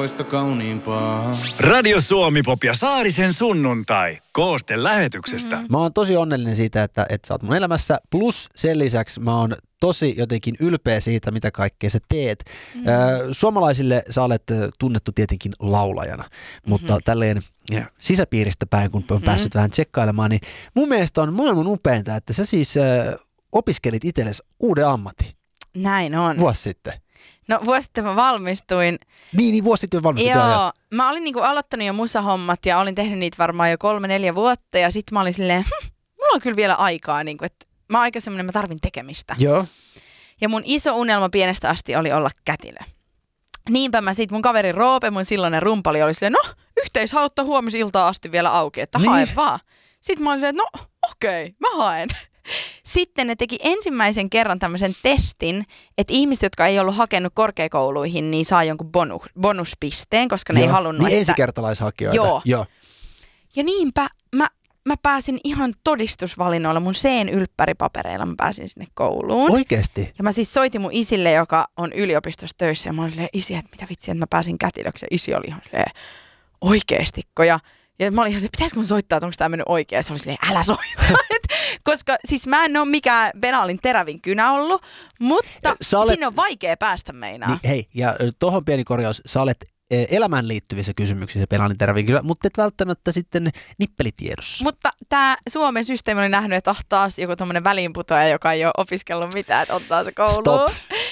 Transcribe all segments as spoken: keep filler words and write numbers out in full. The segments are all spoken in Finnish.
arvoista kauniimpaa. Radio Suomi Pop ja Saarisen sunnuntai. Kooste lähetyksestä. Mm-hmm. Mä oon tosi onnellinen siitä, että, että sä oot mun elämässä. Plus sen lisäksi mä oon tosi jotenkin ylpeä siitä, mitä kaikkea sä teet. Mm-hmm. Äh, suomalaisille sä olet tunnettu tietenkin laulajana, mutta mm-hmm. tälleen ja, sisäpiiristä päin, kun on mm-hmm. päässyt vähän tsekkailemaan, niin mun mielestä on maailman upeinta, että sä siis äh, opiskelit itsellesi uuden ammatin. Näin on. Vuosi sitten. No vuosi sitten mä valmistuin. Niin, niin vuosi sitten valmistuin. Joo, joo. Mä olin niinku aloittanut jo musahommat ja olin tehnyt niitä varmaan jo kolme, neljä vuotta ja sit mä olin silleen, hm, mulla on kyllä vielä aikaa, niinku, että mä oon aika semmonen, mä tarvin tekemistä. Joo. Ja mun iso unelma pienestä asti oli olla kätilö. Niinpä mä sit mun kaveri Roope, mun silloinen rumpali, oli silleen, no yhteishautta huomisiltaan asti vielä auki, että niin. Hae vaan. Sitten mä olin silleen, no okei, okay, mä haen. Sitten ne teki ensimmäisen kerran tämmöisen testin, että ihmiset, jotka ei ollut hakenut korkeakouluihin, niin saa jonkun bonus, bonuspisteen, koska ne Joo. ei halunnut. Niin että... ensikertalaishakijoita. Joo. Joo. Ja niinpä mä, mä pääsin ihan todistusvalinnoilla, mun C-n ylppäripapereilla mä pääsin sinne kouluun. Oikeesti? Ja mä siis soitin mun isille, joka on yliopistossa töissä, ja mä olin silleen, isi, että mitä vitsiä, että mä pääsin kätilöksi. Ja isi oli ihan silleen, oikeestikko. Ja Ja mä olin ihan se, pitäisikö mun soittaa, että onko tämä mennyt oikein? Ja se oli silleen, älä soita. Koska siis mä en ole mikään penaalin terävin kynä ollut, mutta olet... sinne on vaikea päästä meinaa. Niin, hei, ja tohon pieni korjaus. Sä olet elämään liittyvissä kysymyksissä penaalin terävin kynä, mutta et välttämättä sitten nippelitiedossa. Mutta tämä Suomen systeemi oli nähnyt, että ah, taas joku tommonen väliinputoaja, joka ei ole opiskellut mitään, että ottaa se kouluun.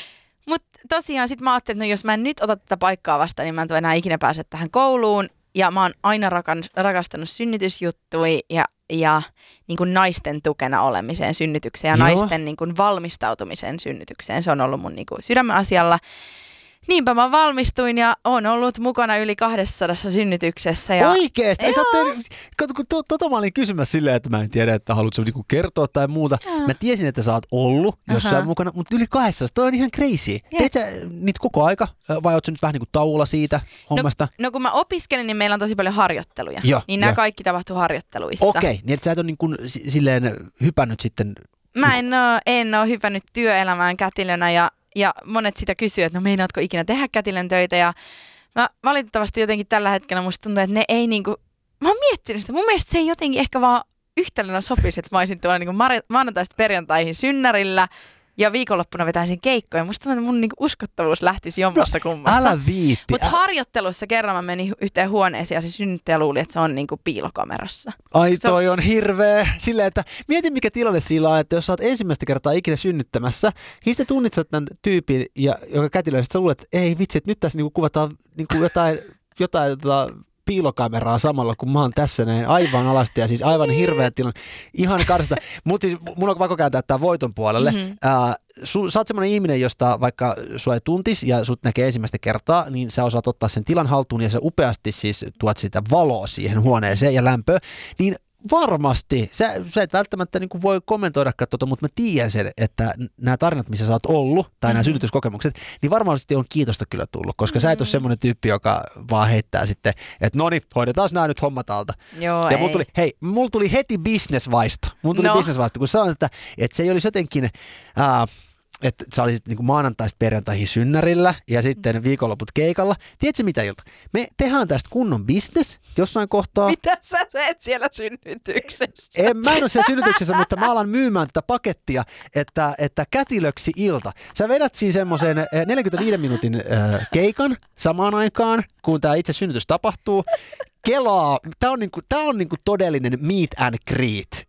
Mutta tosiaan sit mä ajattelin, että no jos mä en nyt ota tätä paikkaa vastaan, niin mä en tule enää ikinä pääse tähän kouluun. Ja mä oon aina rakan, rakastanut synnytysjuttuja ja, ja niin kuin naisten tukena olemiseen synnytykseen ja Joo. naisten niin kuin valmistautumiseen synnytykseen. Se on ollut mun niin kuin sydämen asialla. Niinpä mä valmistuin ja oon ollut mukana yli kaksisataa synnytyksessä. Ja... Oikeesti? Ei, te... Kato, kun to, tota mä olin kysymässä silleen, että mä en tiedä, että haluatko niinku kertoa tai muuta. Joo. Mä tiesin, että sä oot ollut jossain uh-huh. mukana, mutta yli kahdessataa. Toi on ihan crazy. Teet sä niitä koko aika vai ootko nyt vähän niinku tauolla siitä hommasta? No, no kun mä opiskelin, niin meillä on tosi paljon harjoitteluja. Jo, niin nämä jo. kaikki tapahtuu harjoitteluissa. Okei, okay, niin että sä et ole niin kuin silleen hypännyt sitten... Mä en oo, en oo hypännyt työelämään kätilönä ja Ja monet sitä kysyy, että no meinaatko ikinä tehdä kätilön töitä ja mä valitettavasti jotenkin tällä hetkellä musta tuntuu, että ne ei niinku, mä oon miettinyt sitä, mun mielestä se ei jotenkin ehkä vaan yhtälönä sopisi, että mä olisin tuolla niinku maanantaista perjantaihin synnärillä ja viikonloppuna vetäisin keikkoja. Musta tuntuu, että mun niinku uskottavuus lähtisi jommassa no, kummassa. Älä viitti. Mutta harjoittelussa kerran mä menin yhteen huoneeseen ja se synnyttäjä luuli, että se on niinku piilokamerassa. Ai se toi on hirveä. Silleen, että mieti mikä tilanne sillä on, että jos sä oot ensimmäistä kertaa ikinä synnyttämässä, niin sä tunnitsat tämän tyypin, ja, joka kätilöön, sä luulet, että ei vitsi, että nyt tässä niinku kuvataan niinku jotain, jotain tota, piilokameraa samalla, kun mä oon tässä näin aivan alasti ja siis aivan hirveä tilanne. Ihan karsita. Mutta siis mun on pakko kääntää tämän voiton puolelle. Mm-hmm. Äh, su, sä oot semmoinen ihminen, josta vaikka sua ei tuntis ja sut näkee ensimmäistä kertaa, niin sä osaat ottaa sen tilan haltuun ja sä upeasti siis tuot sitä valoa siihen huoneeseen ja lämpöä. Niin varmasti. Sä, sä et välttämättä niin kuin voi kommentoida tota, mutta mä tiedän sen, että nämä tarinat, missä sä oot ollut, tai mm-hmm. nämä synnytyskokemukset, niin varmasti on kiitosta kyllä tullut, koska mm-hmm. sä et ole semmoinen tyyppi, joka vaan heittää sitten, että no niin, hoidetaan nämä nyt hommat alta. Joo, ja mulla tuli, hei, mulla tuli heti businessvaisto. Mulla tuli no. businessvaisto, kun sanoin, että, että se ei olisi jotenkin... Äh, että sä olisit niin kuin maanantaista perjantaihin synnärillä ja sitten viikonloput keikalla. Tiedätkö mitä, Ilta? Me tehdään tästä kunnon business jossain kohtaa. Mitä sä teet siellä synnytyksessä? En, mä en ole siellä synnytyksessä, mutta mä alan myymään tätä pakettia, että, että kätilöksi Ilta. Sä vedät siis semmoisen neljänkymmenenviiden minuutin äh, keikan samaan aikaan, kun tämä itse synnytys tapahtuu. Kelaa, tää on, niinku, tää on niinku todellinen meet and greet.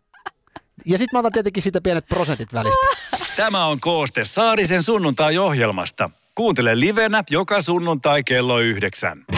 Ja sit mä otan tietenkin sitä pienet prosentit välistä. Tämä on Kooste Saarisen sunnuntai-ohjelmasta. Kuuntele livenä joka sunnuntai kello yhdeksän.